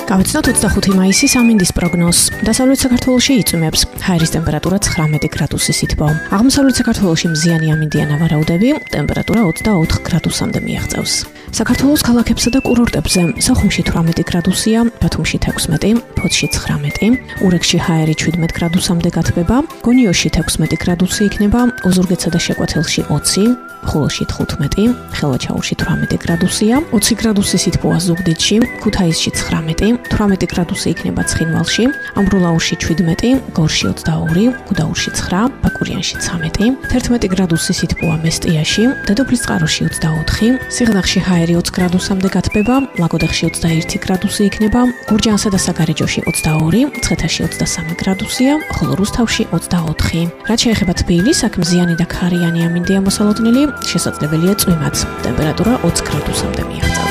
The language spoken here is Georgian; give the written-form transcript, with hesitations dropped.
გავიცნოთ 25 მაისის ამინდის პროგნოზს. დასავლეთ საქართველოში იწვიმებს. ჰაერის ტემპერატურა 19 გრადუსი სითბო. აღმოსავლეთ საქართველოში მზიანი ამინდიან ავარაუდები, ტემპერატურა 24 გრადუსამდე მიაღწევს. საქართველოს ქალაქებსა და კურორტებზე სოხუმში 18 გრადუსია, ბათუმში 16, ფოთში 19, ურეკში ჰაერი 17 გრადუსამდე გათბება, გონიოში 16 გრადუსი იქნება, ოზურგეთსა და შეკვეთილში 20, ხულოში 15, ხელვაჩაურში 18 გრადუსია, 20 გრადუსი სითბოა ზუგდიდში, ქუთაისში 19, 18 გრადუსი იქნება ცხინვალში, ამბროლაურში 17, გორში 22, გუდაურში 9, ბაკურიანში 13, 11 გრადუსი სითბოა მესტიაში, დედოფლისწყაროში 24, სიღნაღში ჰაერი 20 გრადუსამდე გათბება, ლაგოდეხში 21 გრადუსი იქნება, გურჯაანსა და საგარეჯოში 22, მცხეთაში 23 გრადუსია, ხოლო რუსთავში 24. რაც შეეხება თბილისს, აქ მზიანი და ქარიანი ამინდია მოსალოდნელი, შესაძლებელია წვიმაც. ტემპერატურა 20 გრადუსამდე მიაღწევს.